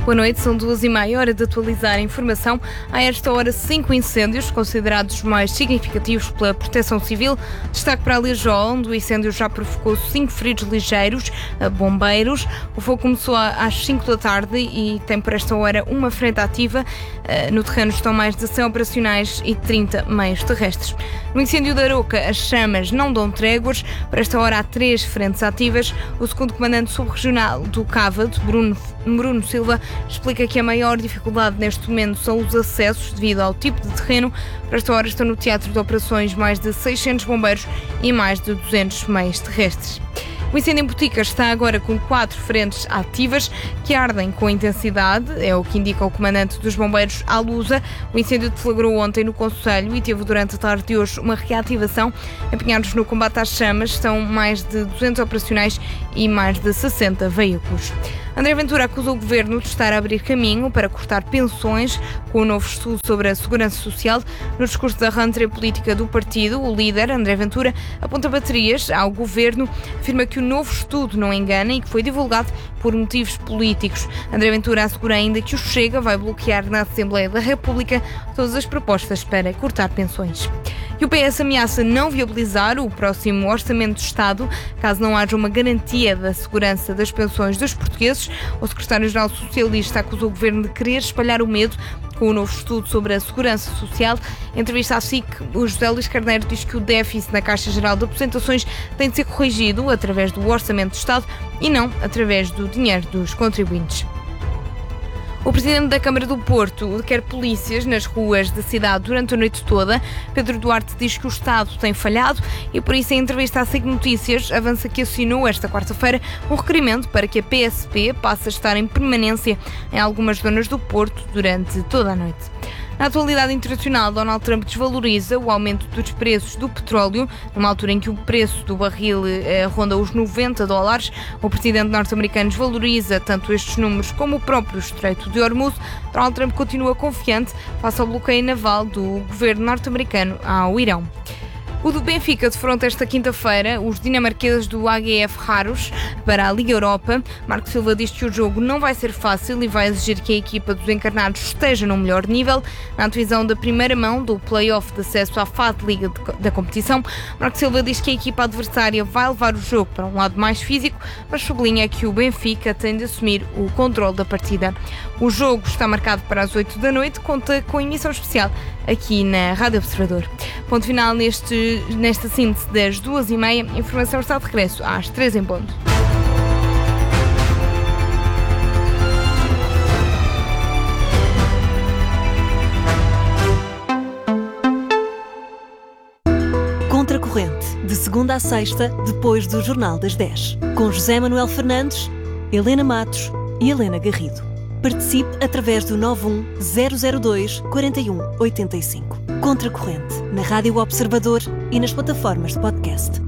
Boa noite, são 2h30, hora de atualizar a informação. A esta hora, 5 incêndios, considerados os mais significativos pela Proteção Civil. Destaque para Alijó, onde o incêndio já provocou 5 feridos ligeiros, bombeiros. O fogo começou às 5 da tarde e tem por esta hora uma frente ativa. No terreno estão mais de 100 operacionais e 30 meios terrestres. No incêndio da Aroca, as chamas não dão tréguas. Por esta hora há 3 frentes ativas. O segundo comandante subregional do Cávado, Bruno Silva, explica que a maior dificuldade neste momento são os acessos devido ao tipo de terreno. Por esta hora estão no teatro de operações mais de 600 bombeiros e mais de 200 meios terrestres. O incêndio em Boticas está agora com 4 frentes ativas que ardem com intensidade, é o que indica o comandante dos bombeiros, Alusa. O incêndio deflagrou ontem no concelho e teve durante a tarde de hoje uma reativação. Empenhados no combate às chamas estão mais de 200 operacionais e mais de 60 veículos. André Ventura acusou o governo de estar a abrir caminho para cortar pensões com o novo estudo sobre a segurança social. No discurso da rentrée política do partido, o líder, André Ventura, aponta baterias ao governo, afirma que o novo estudo não engana e que foi divulgado por motivos políticos. André Ventura assegura ainda que o Chega vai bloquear na Assembleia da República todas as propostas para cortar pensões. E o PS ameaça não viabilizar o próximo Orçamento de Estado caso não haja uma garantia da segurança das pensões dos portugueses. O secretário-geral socialista acusou o governo de querer espalhar o medo com o novo estudo sobre a segurança social. Em entrevista à SIC, o José Luís Carneiro diz que o déficit na Caixa Geral de Aposentações tem de ser corrigido através do Orçamento de Estado e não através do dinheiro dos contribuintes. O presidente da Câmara do Porto quer polícias nas ruas da cidade durante a noite toda. Pedro Duarte diz que o Estado tem falhado e, por isso, em entrevista à SIC Notícias, avança que assinou esta quarta-feira um requerimento para que a PSP passe a estar em permanência em algumas zonas do Porto durante toda a noite. Na atualidade internacional, Donald Trump desvaloriza o aumento dos preços do petróleo, numa altura em que o preço do barril ronda os $90. O presidente norte-americano desvaloriza tanto estes números como o próprio Estreito de Hormuz. Donald Trump continua confiante face ao bloqueio naval do governo norte-americano ao Irão. O do Benfica defronta esta quinta-feira os dinamarqueses do AGF Haros para a Liga Europa. Marco Silva diz que o jogo não vai ser fácil e vai exigir que a equipa dos encarnados esteja no melhor nível. Na antevisão da primeira mão do play-off de acesso à fase de liga da competição, Marco Silva diz que a equipa adversária vai levar o jogo para um lado mais físico, mas sublinha que o Benfica tem de assumir o controle da partida. O jogo está marcado para as 8 da noite, conta com emissão especial aqui na Rádio Observador. Ponto final nesta síntese das 2h30. A informação está de regresso às 3 em ponto. Contracorrente, de segunda a sexta, depois do Jornal das 10. Com José Manuel Fernandes, Helena Matos e Helena Garrido. Participe através do 91002-4185. Contracorrente, na Rádio Observador e nas plataformas de podcast.